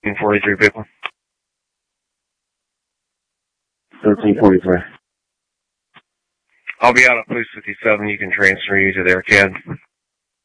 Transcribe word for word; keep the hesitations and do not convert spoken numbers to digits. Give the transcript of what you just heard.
forty-three people. thirteen forty-three. I'll be out at Police fifty-seven. You can transfer you to there, Ken.